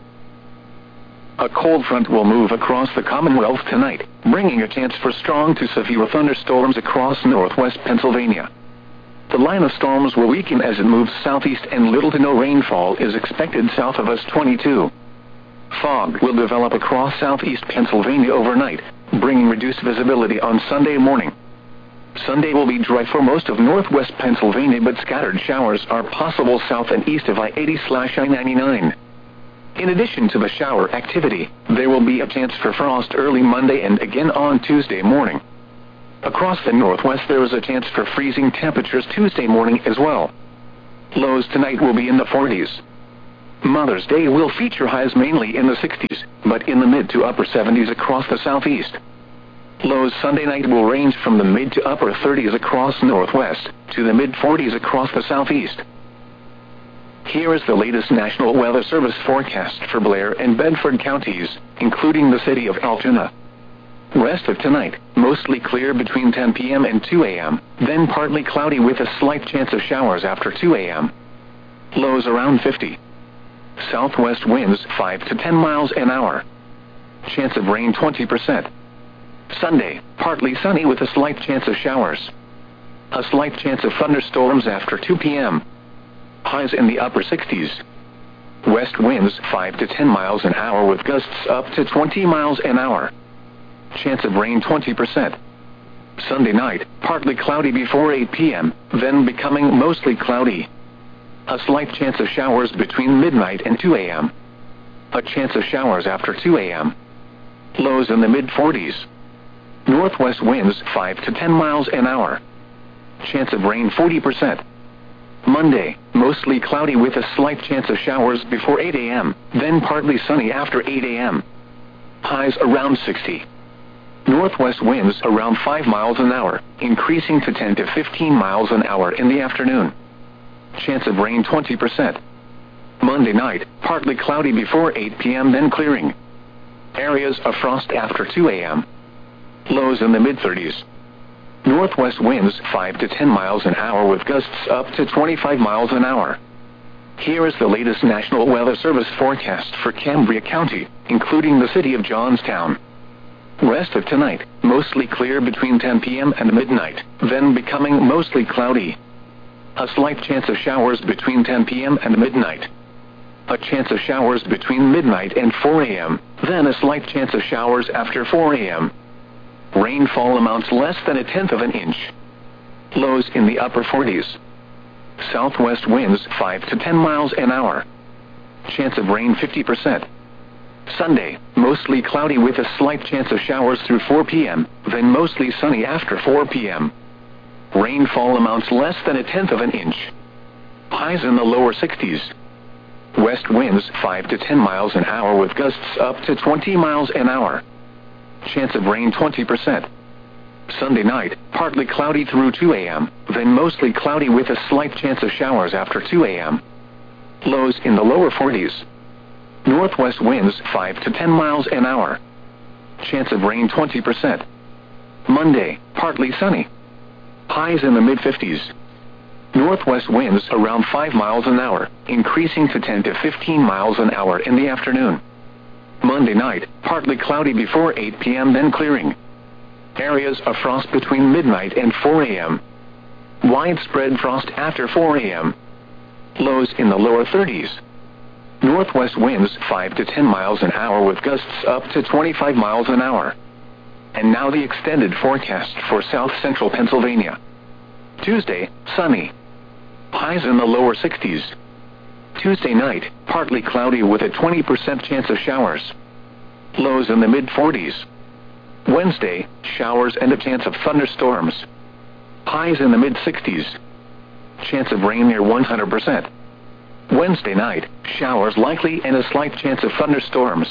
A cold front will move across the Commonwealth tonight, bringing a chance for strong to severe thunderstorms across northwest Pennsylvania. The line of storms will weaken as it moves southeast, and little to no rainfall is expected south of us twenty-two. Fog will develop across southeast Pennsylvania overnight, bringing reduced visibility on Sunday morning. Sunday will be dry for most of northwest Pennsylvania, but scattered showers are possible south and east of I eighty slash I ninety-nine. In addition to the shower activity, there will be a chance for frost early Monday and again on Tuesday morning. Across the northwest there is a chance for freezing temperatures Tuesday morning as well. Lows tonight will be in the forties. Mother's Day will feature highs mainly in the sixties, but in the mid to upper seventies across the southeast. Lows Sunday night will range from the mid to upper thirties across northwest, to the mid forties across the southeast. Here is the latest National Weather Service forecast for Blair and Bedford counties, including the city of Altoona. Rest of tonight, mostly clear between ten p m and two a m, then partly cloudy with a slight chance of showers after two a m Lows around fifty. Southwest winds five to ten miles an hour. Chance of rain twenty percent. Sunday, partly sunny with a slight chance of showers. A slight chance of thunderstorms after two p m Highs in the upper sixties. West winds five to ten miles an hour with gusts up to twenty miles an hour. Chance of rain twenty percent. Sunday night, partly cloudy before eight p m, then becoming mostly cloudy. A slight chance of showers between midnight and two a m A chance of showers after two a m Lows in the mid forties. Northwest winds five to ten miles an hour. Chance of rain forty percent. Monday, mostly cloudy with a slight chance of showers before eight a m, then partly sunny after eight a m Highs around sixty. Northwest winds around five miles an hour, increasing to ten to fifteen miles an hour in the afternoon. Chance of rain twenty percent. Monday night, partly cloudy before eight p m then clearing. Areas of frost after two a m Lows in the mid thirties. Northwest winds five to ten miles an hour with gusts up to twenty-five miles an hour. Here is the latest National Weather Service forecast for Cambria County, including the city of Johnstown. Rest of tonight, mostly clear between ten p m and midnight, then becoming mostly cloudy. A slight chance of showers between ten p m and midnight. A chance of showers between midnight and four a m, then a slight chance of showers after four a m Rainfall amounts less than a tenth of an inch. Lows in the upper forties. Southwest winds five to ten miles an hour. Chance of rain fifty percent. Sunday, mostly cloudy with a slight chance of showers through four p m, then mostly sunny after four p m Rainfall amounts less than a tenth of an inch. Highs in the lower sixties. West winds five to ten miles an hour with gusts up to twenty miles an hour. Chance of rain twenty percent. Sunday night, partly cloudy through two a m, then mostly cloudy with a slight chance of showers after two a m Lows in the lower forties. Northwest winds five to ten miles an hour. Chance of rain twenty percent. Monday, partly sunny. Highs in the mid fifties. Northwest winds around five miles an hour, increasing to ten to fifteen miles an hour in the afternoon. Monday night, partly cloudy before eight p m then clearing. Areas of frost between midnight and four a m Widespread frost after four a m Lows in the lower thirties. Northwest winds five to ten miles an hour with gusts up to twenty-five miles an hour. And now the extended forecast for south central Pennsylvania. Tuesday, sunny. Highs in the lower sixties. Tuesday night, partly cloudy with a twenty percent chance of showers. Lows in the mid forties. Wednesday, showers and a chance of thunderstorms. Highs in the mid sixties. Chance of rain near one hundred percent. Wednesday night, showers likely and a slight chance of thunderstorms.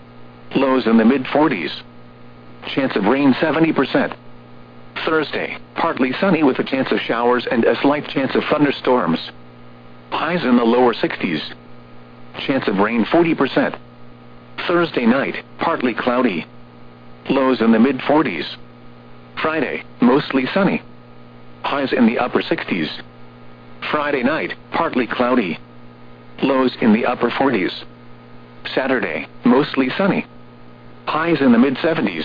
Lows in the mid forties. Chance of rain seventy percent. Thursday, partly sunny with a chance of showers and a slight chance of thunderstorms. Highs in the lower sixties. Chance of rain forty percent. Thursday night, partly cloudy. Lows in the mid forties. Friday, mostly sunny. Highs in the upper sixties. Friday night, partly cloudy. Lows in the upper forties. Saturday, mostly sunny. Highs in the mid seventies.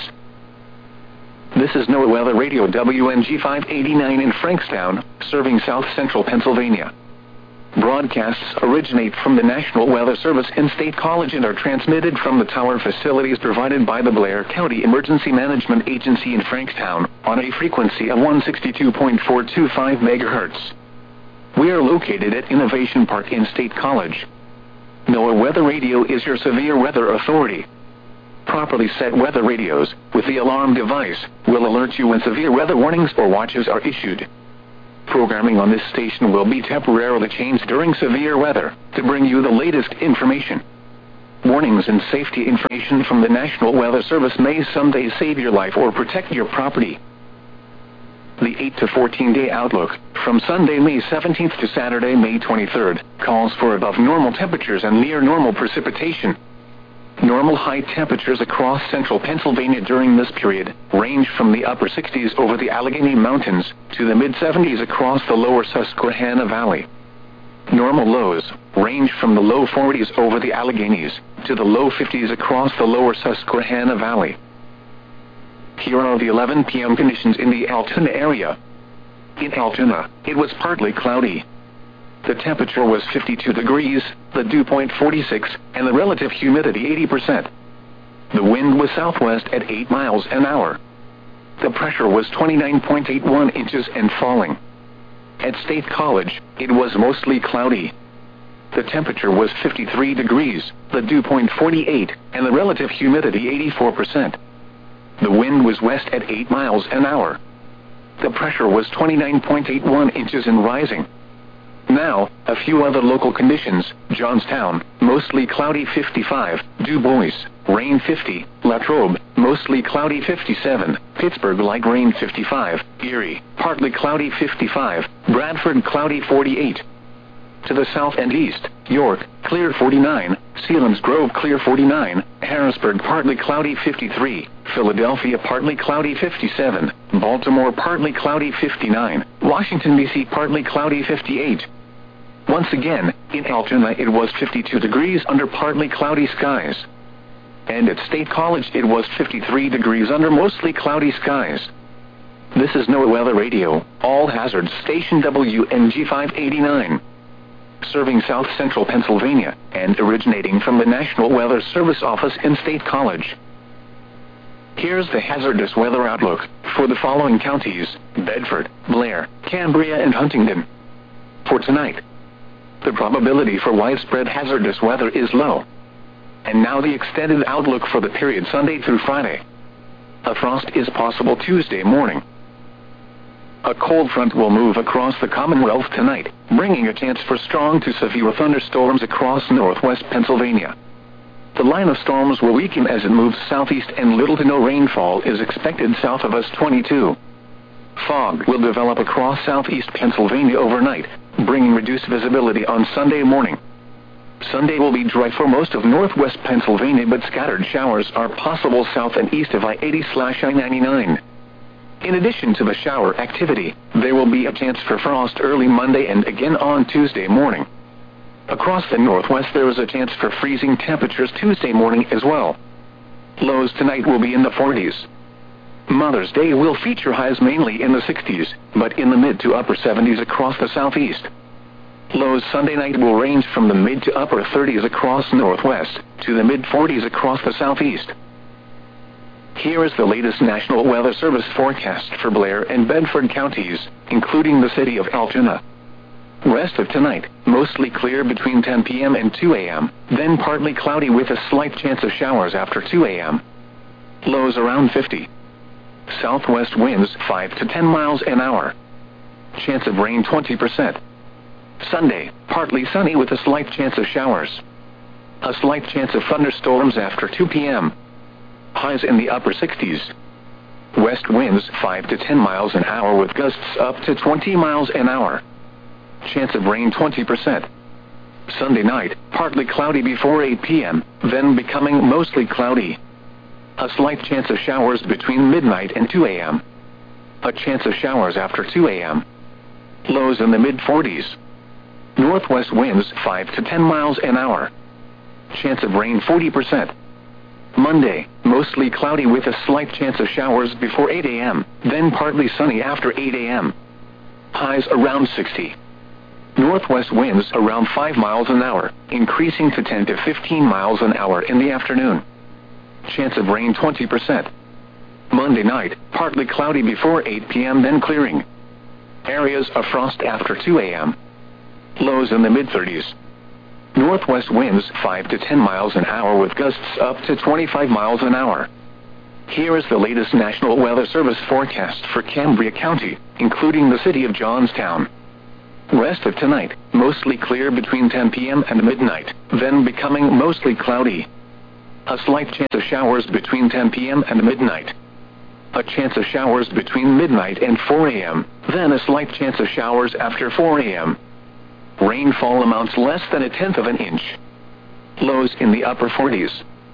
This is NOAA Weather Radio W N G five eighty-nine in Frankstown, serving south central Pennsylvania. Broadcasts originate from the National Weather Service in State College and are transmitted from the tower facilities provided by the Blair County Emergency Management Agency in Frankstown on a frequency of one sixty-two point four two five megahertz. We are located at Innovation Park in State College. NOAA Weather Radio is your severe weather authority. properly set weather radios, with the alarm device, will alert you when severe weather warnings or watches are issued. Programming on this station will be temporarily changed during severe weather, to bring you the latest information. Warnings and safety information from the National Weather Service may someday save your life or protect your property. The eight to fourteen day outlook, from Sunday, May seventeenth to Saturday, May twenty-third, calls for above normal temperatures and near normal precipitation. Normal high temperatures across central Pennsylvania during this period range from the upper sixties over the Allegheny Mountains to the mid seventies across the lower Susquehanna Valley. Normal lows range from the low forties over the Alleghenies to the low fifties across the lower Susquehanna Valley. Here are the eleven p m conditions in the Altoona area. In Altoona, it was partly cloudy. The temperature was fifty-two degrees, the dew point forty-six, and the relative humidity eighty percent. The wind was southwest at eight miles an hour. The pressure was twenty-nine point eight one inches and falling. At State College, it was mostly cloudy. The temperature was fifty-three degrees, the dew point forty-eight, and the relative humidity eighty-four percent. The wind was west at eight miles an hour. The pressure was twenty-nine point eight one inches and rising. Now, a few other local conditions: Johnstown, mostly cloudy fifty-five, Du Bois, rain fifty, Latrobe, mostly cloudy fifty-seven, Pittsburgh light rain fifty-five, Erie, partly cloudy fifty-five, Bradford cloudy forty-eight. To the south and east, York, clear forty-nine, Selinsgrove clear forty-nine, Harrisburg partly cloudy fifty-three, Philadelphia partly cloudy fifty-seven, Baltimore partly cloudy fifty-nine, Washington D C partly cloudy fifty-eight. Once again, in Altoona it was fifty-two degrees under partly cloudy skies. And at State College it was fifty-three degrees under mostly cloudy skies. This is NOAA Weather Radio, all hazards station W N G five eighty-nine. Serving south central Pennsylvania, and originating from the National Weather Service office in State College. Here's the hazardous weather outlook for the following counties: Bedford, Blair, Cambria, and Huntingdon. For tonight, the probability for widespread hazardous weather is low. And now the extended outlook for the period Sunday through Friday. A frost is possible Tuesday morning. A cold front will move across the Commonwealth tonight, bringing a chance for strong to severe thunderstorms across northwest Pennsylvania. The line of storms will weaken as it moves southeast, and little to no rainfall is expected south of us twenty-two. Fog will develop across southeast Pennsylvania overnight, bringing reduced visibility on Sunday morning. Sunday will be dry for most of northwest Pennsylvania, but scattered showers are possible south and east of I eighty slash I ninety-nine. In addition to the shower activity, there will be a chance for frost early Monday and again on Tuesday morning. Across the northwest there is a chance for freezing temperatures Tuesday morning as well. Lows tonight will be in the forties. Mother's Day will feature highs mainly in the sixties, but in the mid to upper seventies across the southeast. Lows Sunday night will range from the mid to upper thirties across northwest, to the mid forties across the southeast. Here is the latest National Weather Service forecast for Blair and Bedford counties, including the city of Altoona. Rest of tonight, mostly clear between ten p m and two a m, then partly cloudy with a slight chance of showers after two a m Lows around fifty. Southwest winds five to ten miles an hour. Chance of rain twenty percent. Sunday, partly sunny with a slight chance of showers. A slight chance of thunderstorms after two p m Highs in the upper sixties. West winds five to ten miles an hour with gusts up to twenty miles an hour. Chance of rain twenty percent. Sunday night, partly cloudy before eight p m, then becoming mostly cloudy. A slight chance of showers between midnight and two a m A chance of showers after two a m Lows in the mid forties. Northwest winds five to ten miles an hour. Chance of rain forty percent. Monday, mostly cloudy with a slight chance of showers before eight a m, then partly sunny after eight a m Highs around sixty. Northwest winds around five miles an hour, increasing to ten to fifteen miles an hour in the afternoon. Chance of rain twenty percent. Monday night, partly cloudy before eight p m then clearing. Areas of frost after two a m Lows in the mid thirties. Northwest winds five to ten miles an hour with gusts up to twenty-five miles an hour. Here is the latest National Weather Service forecast for Cambria County, including the city of Johnstown. Rest of tonight, mostly clear between ten p m and midnight, then becoming mostly cloudy. A slight chance of showers between ten p m and midnight. A chance of showers between midnight and four a m, then a slight chance of showers after four a m Rainfall amounts less than a tenth of an inch. Lows in the upper forties.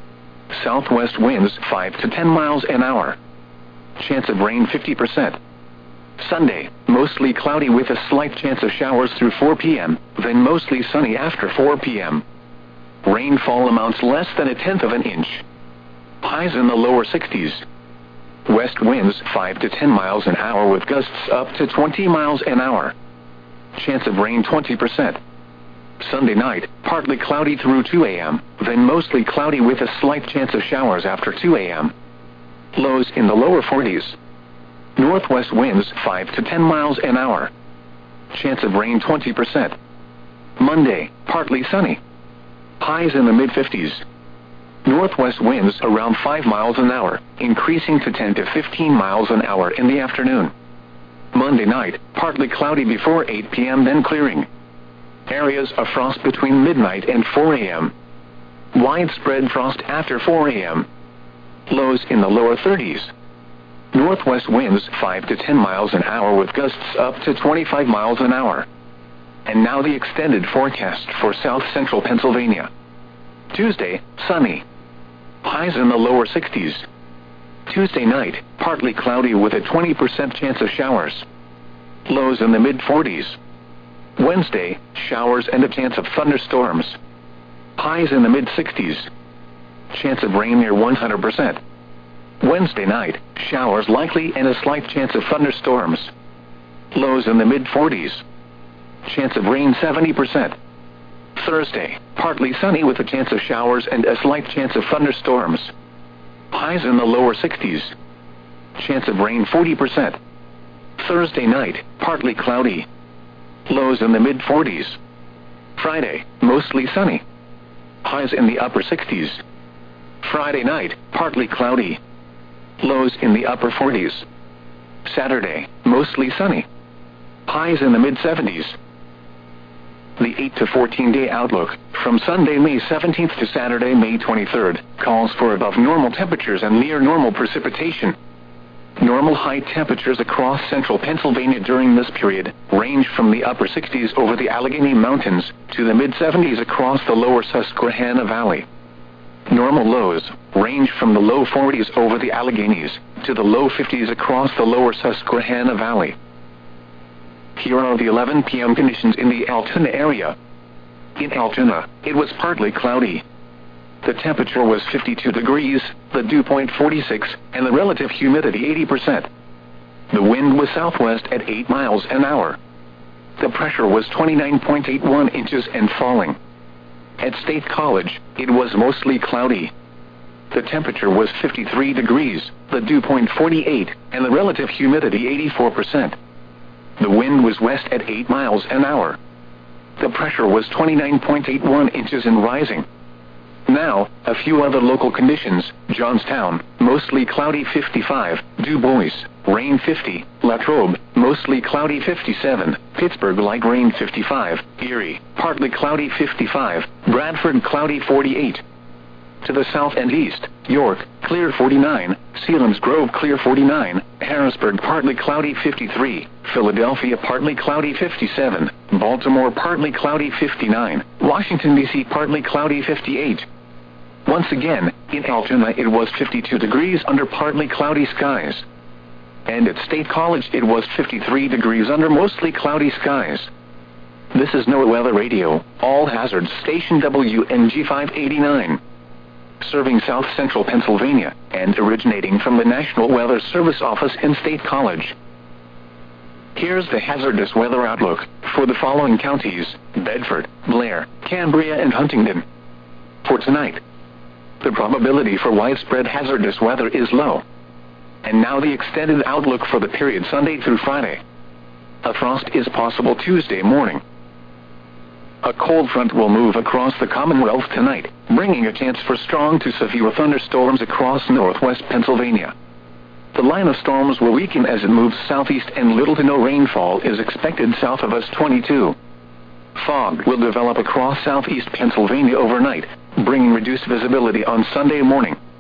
Southwest winds five to ten miles an hour. Chance of rain fifty percent. Sunday, mostly cloudy with a slight chance of showers through four p m, then mostly sunny after four p m Rainfall amounts less than a tenth of an inch. Highs in the lower sixties. West winds five to ten miles an hour with gusts up to twenty miles an hour. Chance of rain twenty percent. Sunday night, partly cloudy through two a m, then mostly cloudy with a slight chance of showers after two a m Lows in the lower forties. Northwest winds five to ten miles an hour. Chance of rain twenty percent. Monday, partly sunny. Highs in the mid fifties. Northwest winds around five miles an hour, increasing to ten to fifteen miles an hour in the afternoon. Monday night, partly cloudy before eight p m then clearing. Areas of frost between midnight and four a m Widespread frost after four a m Lows in the lower thirties. Northwest winds five to ten miles an hour with gusts up to twenty-five miles an hour. And now the extended forecast for south central Pennsylvania. Tuesday, sunny. Highs in the lower sixties. Tuesday night, partly cloudy with a twenty percent chance of showers. Lows in the mid forties. Wednesday, showers and a chance of thunderstorms. Highs in the mid sixties. Chance of rain near one hundred percent. Wednesday night, showers likely and a slight chance of thunderstorms. Lows in the mid forties. Chance of rain seventy percent. Thursday, partly sunny with a chance of showers and a slight chance of thunderstorms. Highs in the lower sixties. Chance of rain forty percent. Thursday night, partly cloudy. Lows in the mid forties. Friday, mostly sunny. Highs in the upper sixties. Friday night, partly cloudy. Lows in the upper forties. Saturday, mostly sunny. Highs in the mid seventies. The eight to fourteen day outlook, from Sunday, May seventeenth to Saturday, May twenty-third, calls for above normal temperatures and near normal precipitation. Normal high temperatures across central Pennsylvania during this period range from the upper sixties over the Allegheny Mountains to the mid seventies across the lower Susquehanna Valley. Normal lows range from the low forties over the Alleghenies to the low fifties across the lower Susquehanna Valley. Here are the eleven p m conditions in the Altoona area. In Altoona, it was partly cloudy. The temperature was fifty-two degrees, the dew point forty-six, and the relative humidity eighty percent. The wind was southwest at eight miles an hour. The pressure was twenty-nine point eight one inches and falling. At State College, it was mostly cloudy. The temperature was fifty-three degrees, the dew point forty-eight, and the relative humidity eighty-four percent. The wind was west at eight miles an hour. The pressure was twenty-nine point eight one inches and rising. Now, a few other local conditions. Johnstown, mostly cloudy fifty-five, Du Bois, rain fifty, Latrobe, mostly cloudy fifty-seven, Pittsburgh light rain fifty-five, Erie, partly cloudy fifty-five, Bradford cloudy forty-eight. To the south and east, York, clear forty-nine, Selinsgrove clear forty-nine, Harrisburg partly cloudy fifty-three, Philadelphia partly cloudy fifty-seven, Baltimore partly cloudy fifty-nine, Washington D C partly cloudy fifty-eight. Once again, in Altoona it was fifty-two degrees under partly cloudy skies. And at State College it was fifty-three degrees under mostly cloudy skies. This is NOAA Weather Radio, all hazards station W N G five eighty-nine. Serving south central Pennsylvania, and originating from the National Weather Service office in State College. Here's the hazardous weather outlook for the following counties: Bedford, Blair, Cambria, and Huntingdon. For tonight, the probability for widespread hazardous weather is low. And now the extended outlook for the period Sunday through Friday. A frost is possible Tuesday morning. A cold front will move across the Commonwealth tonight, bringing a chance for strong to severe thunderstorms across northwest Pennsylvania. The line of storms will weaken as it moves southeast and little to no rainfall is expected south of us twenty-two. Fog will develop across southeast Pennsylvania overnight, bringing reduced visibility on Sunday morning.